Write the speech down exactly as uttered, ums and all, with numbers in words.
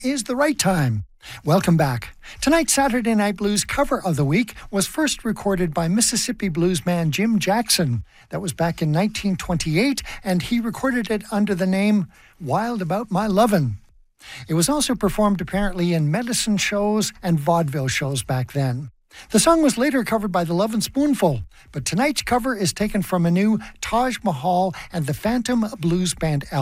is the right time. Welcome back. Tonight's Saturday Night Blues cover of the week was first recorded by Mississippi bluesman Jim Jackson. That was back in nineteen twenty-eight, and he recorded it under the name Wild About My Lovin'. It was also performed apparently in medicine shows and vaudeville shows back then. The song was later covered by the Lovin' Spoonful, but tonight's cover is taken from a new Taj Mahal and the Phantom Blues Band album.